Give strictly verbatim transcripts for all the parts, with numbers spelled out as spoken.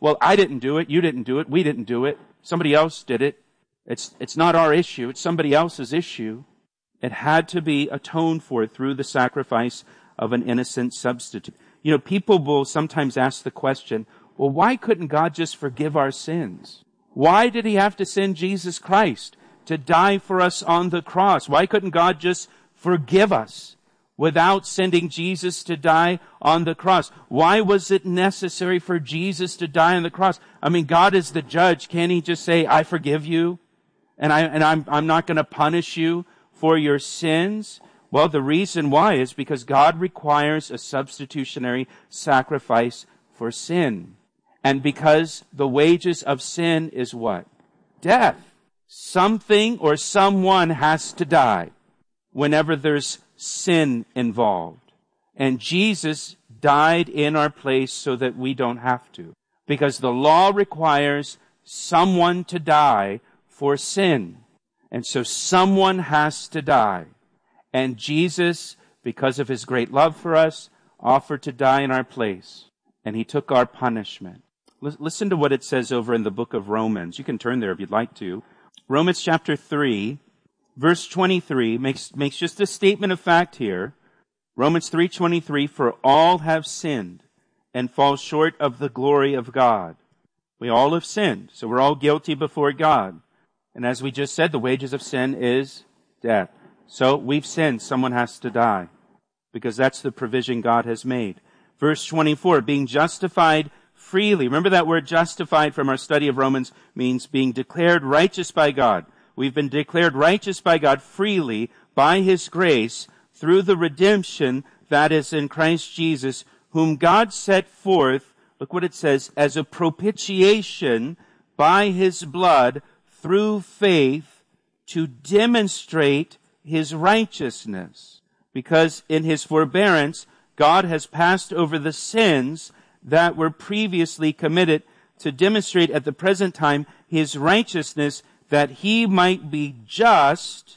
well, I didn't do it, you didn't do it, we didn't do it, somebody else did it. It's, it's not our issue, it's somebody else's issue. It had to be atoned for through the sacrifice of an innocent substitute. You know, people will sometimes ask the question, well, why couldn't God just forgive our sins? Why did he have to send Jesus Christ to die for us on the cross? Why couldn't God just forgive us without sending Jesus to die on the cross? Why was it necessary for Jesus to die on the cross? I mean, God is the judge. Can't he just say, I forgive you, and, I, and I'm, I'm not going to punish you for your sins? Well, the reason why is because God requires a substitutionary sacrifice for sin. And because the wages of sin is what? Death. Something or someone has to die whenever there's sin involved. And Jesus died in our place so that we don't have to. Because the law requires someone to die for sin. And so someone has to die. And Jesus, because of his great love for us, offered to die in our place. And he took our punishment. L- listen to what it says over in the book of Romans. You can turn there if you'd like to. Romans chapter three, verse twenty-three, makes, makes just a statement of fact here. Romans three twenty-three, for all have sinned and fall short of the glory of God. We all have sinned, so we're all guilty before God. And as we just said, the wages of sin is death. So we've sinned. Someone has to die, because that's the provision God has made. Verse twenty-four, being justified freely. Remember that word justified from our study of Romans means being declared righteous by God. We've been declared righteous by God freely by his grace through the redemption that is in Christ Jesus, whom God set forth, look what it says, as a propitiation by his blood through faith to demonstrate his righteousness. Because in his forbearance, God has passed over the sins that were previously committed to demonstrate at the present time his righteousness, that he might be just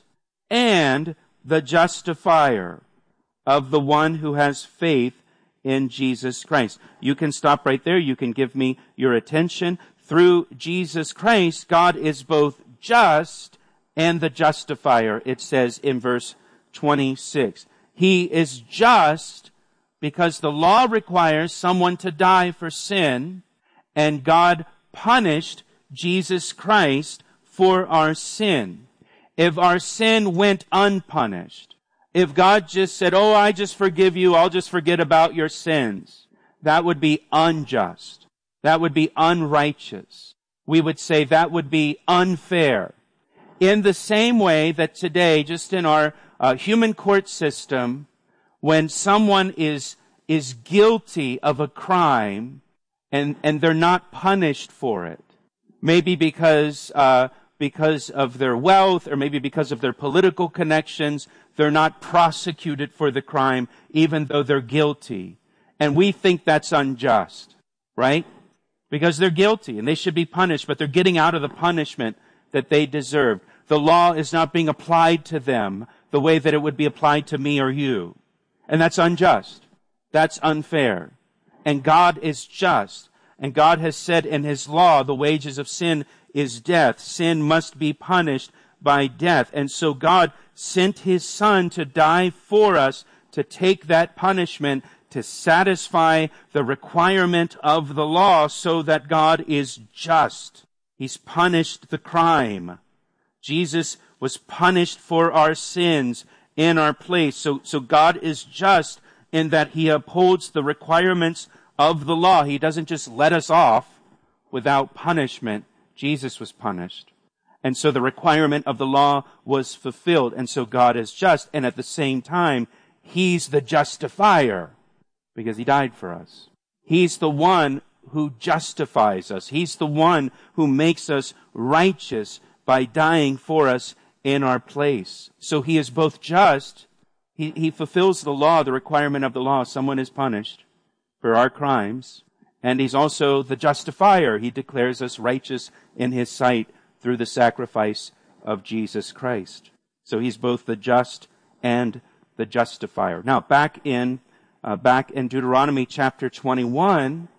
and the justifier of the one who has faith in Jesus Christ. You can stop right there. You can give me your attention. Through Jesus Christ, God is both just and the justifier, it says in verse twenty-six. He is just because the law requires someone to die for sin, and God punished Jesus Christ for our sin. If our sin went unpunished, if God just said, oh, I just forgive you, I'll just forget about your sins, that would be unjust. That would be unrighteous. We would say that would be unfair. In the same way that today, just in our uh, human court system, when someone is is guilty of a crime and and they're not punished for it, maybe because uh, because of their wealth, or maybe because of their political connections, they're not prosecuted for the crime, even though they're guilty, and we think that's unjust, right? Because they're guilty and they should be punished, but they're getting out of the punishment that they deserve. The law is not being applied to them the way that it would be applied to me or you. And that's unjust. That's unfair. And God is just. And God has said in his law, the wages of sin is death. Sin must be punished by death. And so God sent his Son to die for us, to take that punishment, to satisfy the requirement of the law, so that God is just. He's punished the crime. Jesus was punished for our sins in our place. So, so God is just in that he upholds the requirements of the law. He doesn't just let us off without punishment. Jesus was punished. And so the requirement of the law was fulfilled. And so God is just. And at the same time, he's the justifier, because he died for us. He's the one who justifies us. He's the one who makes us righteous by dying for us in our place. So he is both just. He, he fulfills the law, the requirement of the law. Someone is punished for our crimes. And he's also the justifier. He declares us righteous in his sight through the sacrifice of Jesus Christ. So he's both the just and the justifier. Now, back in uh, back in Deuteronomy chapter twenty-one,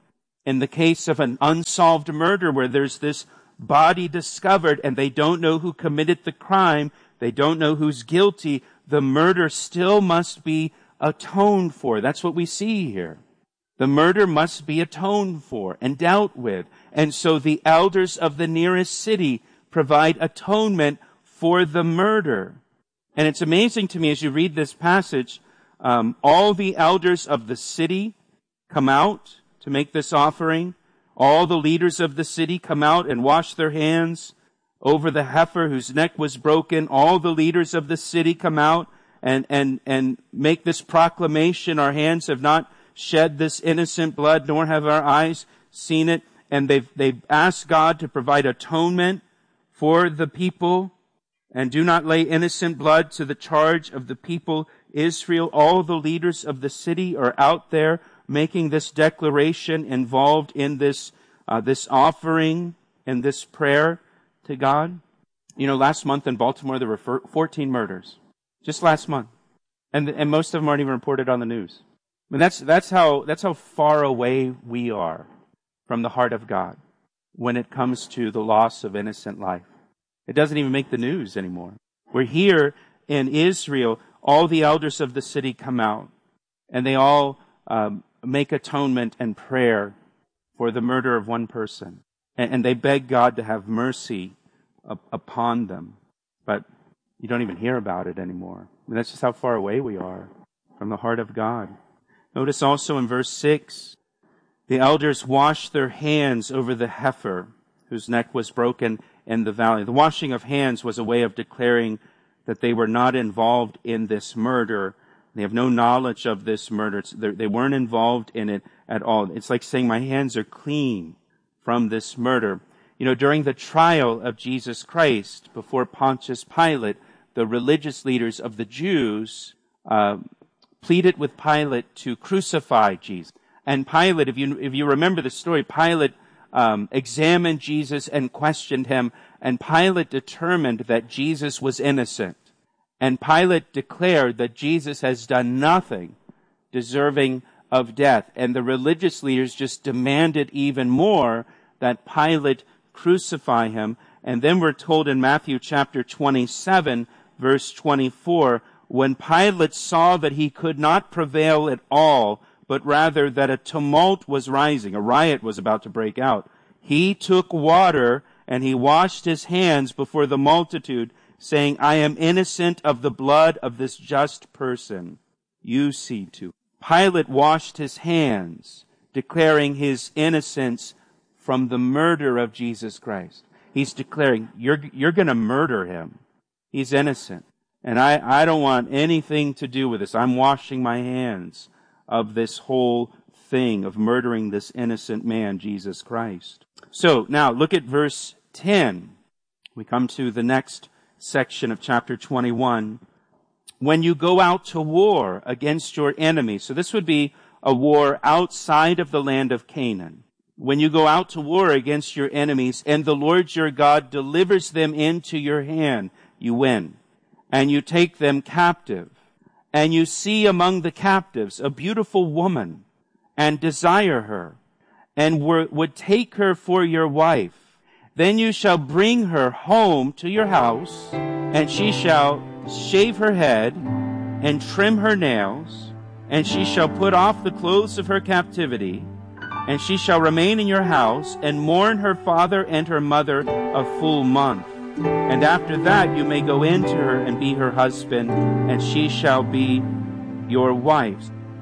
In the case of an unsolved murder where there's this body discovered and they don't know who committed the crime, they don't know who's guilty, the murder still must be atoned for. That's what we see here. The murder must be atoned for and dealt with. And so the elders of the nearest city provide atonement for the murder. And it's amazing to me as you read this passage, um, all the elders of the city come out to make this offering. All the leaders of the city come out and wash their hands over the heifer whose neck was broken. All the leaders of the city come out and, and, and make this proclamation. Our hands have not shed this innocent blood, nor have our eyes seen it. And they've, they've asked God to provide atonement for the people and do not lay innocent blood to the charge of the people Israel. All the leaders of the city are out there making this declaration, involved in this, uh, this offering and this prayer to God. You know, last month in Baltimore, there were fourteen murders. Just last month. And, and most of them aren't even reported on the news. I mean, that's, that's how, that's how far away we are from the heart of God when it comes to the loss of innocent life. It doesn't even make the news anymore. We're here in Israel. All the elders of the city come out and they all, um, make atonement and prayer for the murder of one person. And, and they beg God to have mercy up, upon them. But you don't even hear about it anymore. I mean, that's just how far away we are from the heart of God. Notice also in verse six, the elders washed their hands over the heifer whose neck was broken in the valley. The washing of hands was a way of declaring that they were not involved in this murder. They have no knowledge of this murder. They weren't involved in it at all. It's like saying, my hands are clean from this murder. You know, during the trial of Jesus Christ before Pontius Pilate, the religious leaders of the Jews uh, pleaded with Pilate to crucify Jesus. And Pilate, if you if you remember the story, Pilate um, examined Jesus and questioned him, and Pilate determined that Jesus was innocent. And Pilate declared that Jesus has done nothing deserving of death. And the religious leaders just demanded even more that Pilate crucify him. And then we're told in Matthew chapter twenty-seven, verse twenty-four, when Pilate saw that he could not prevail at all, but rather that a tumult was rising, a riot was about to break out, he took water and he washed his hands before the multitude, saying, I am innocent of the blood of this just person. You see to. Pilate washed his hands, declaring his innocence from the murder of Jesus Christ. He's declaring, you're, you're going to murder him. He's innocent. And I, I don't want anything to do with this. I'm washing my hands of this whole thing of murdering this innocent man, Jesus Christ. So now look at verse ten. We come to the next section of chapter twenty-one. When you go out to war against your enemies. So this would be a war outside of the land of Canaan. When you go out to war against your enemies and the Lord your God delivers them into your hand, you win. And you take them captive. And you see among the captives a beautiful woman and desire her and were, would take her for your wife. Then you shall bring her home to your house, and she shall shave her head and trim her nails, and she shall put off the clothes of her captivity, and she shall remain in your house and mourn her father and her mother a full month. And after that you may go in to her and be her husband, and she shall be your wife.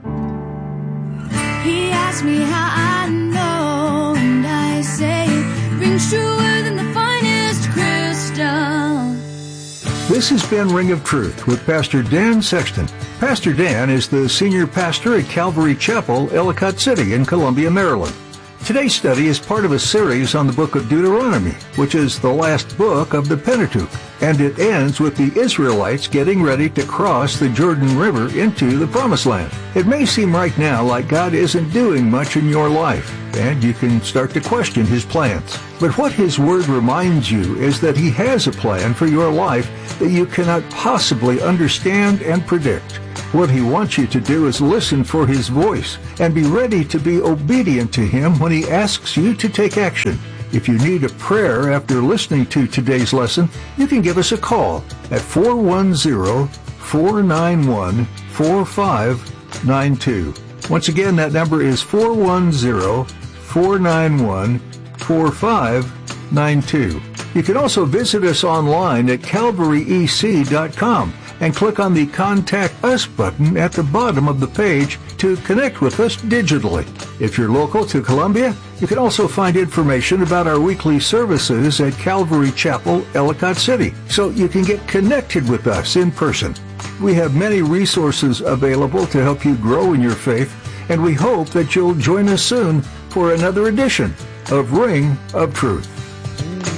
He asked me how I know, and I say it rings truer than the finest crystal. This has been Ring of Truth with Pastor Dan Sexton. Pastor Dan is the senior pastor at Calvary Chapel, Ellicott City in Columbia, Maryland. Today's study is part of a series on the book of Deuteronomy, which is the last book of the Pentateuch, and it ends with the Israelites getting ready to cross the Jordan River into the Promised Land. It may seem right now like God isn't doing much in your life, and you can start to question His plans. But what His Word reminds you is that He has a plan for your life that you cannot possibly understand and predict. What he wants you to do is listen for his voice and be ready to be obedient to him when he asks you to take action. If you need a prayer after listening to today's lesson, you can give us a call at four one zero, four nine one, four five nine two. Once again, that number is four one zero, four nine one, four five nine two. You can also visit us online at calvary e c dot com and click on the Contact Us button at the bottom of the page to connect with us digitally. If you're local to Columbia, you can also find information about our weekly services at Calvary Chapel, Ellicott City, so you can get connected with us in person. We have many resources available to help you grow in your faith, and we hope that you'll join us soon for another edition of Ring of Truth.